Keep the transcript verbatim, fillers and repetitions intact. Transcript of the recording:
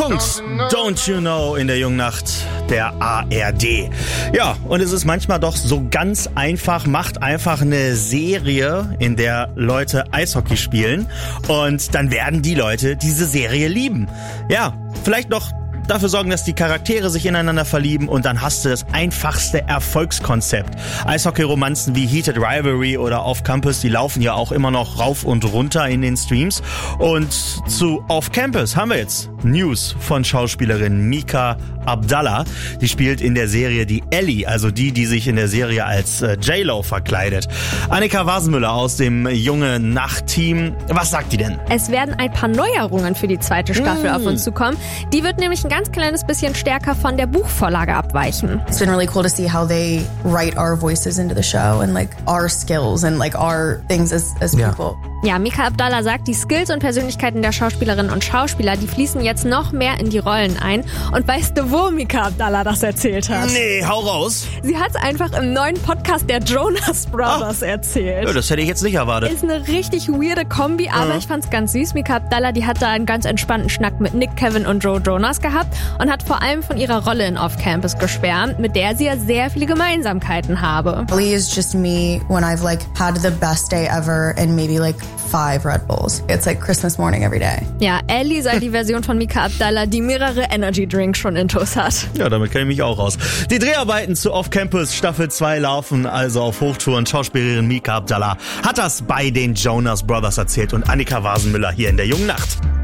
Kungs, Don't You Know in der jungen Nacht der A R D. Ja, und es ist manchmal doch so ganz einfach, macht einfach eine Serie, in der Leute Eishockey spielen und dann werden die Leute diese Serie lieben. Ja, vielleicht noch dafür sorgen, dass die Charaktere sich ineinander verlieben und dann hast du das einfachste Erfolgskonzept. Eishockey-Romanzen wie Heated Rivalry oder Off Campus, die laufen ja auch immer noch rauf und runter in den Streams. Und zu Off Campus haben wir jetzt News von Schauspielerin Mika Abdallah. Die spielt in der Serie die Ellie, also die, die sich in der Serie als äh, J-Lo verkleidet. Annika Wasenmüller aus dem Junge Nacht-Team. Was sagt die denn? Es werden ein paar Neuerungen für die zweite Staffel mm. auf uns zukommen. Die wird nämlich ein ganz kleines bisschen stärker von der Buchvorlage abweichen. It's been really cool to see how they write our voices into the show and like our skills and like our things as, as yeah. people. Ja, Mika Abdallah sagt, die Skills und Persönlichkeiten der Schauspielerinnen und Schauspieler, die fließen jetzt noch mehr in die Rollen ein. Und weißt du, wo Mika Abdallah das erzählt hat? Nee, hau raus. Sie hat es einfach im neuen Podcast der Jonas Brothers ah. erzählt. Ja, das hätte ich jetzt nicht erwartet. Ist eine richtig weirde Kombi, aber mhm. ich fand's ganz süß. Mika Abdallah, die hat da einen ganz entspannten Schnack mit Nick, Kevin und Joe Jonas gehabt und hat vor allem von ihrer Rolle in Off Campus geschwärmt, mit der sie ja sehr viele Gemeinsamkeiten habe. Ellie is just me when I've like had the best day ever and maybe like five Red Bulls. It's like Christmas morning every day. Ja, Ellie sei die Version von Mika Abdallah, die mehrere Energy Drinks schon intus hat. Ja, damit kenne ich mich auch aus. Die Dreharbeiten zu Off Campus Staffel zwei laufen also auf Hochtouren. Schauspielerin Mika Abdallah hat das bei den Jonas Brothers erzählt und Annika Wasenmüller hier in der jungen Nacht.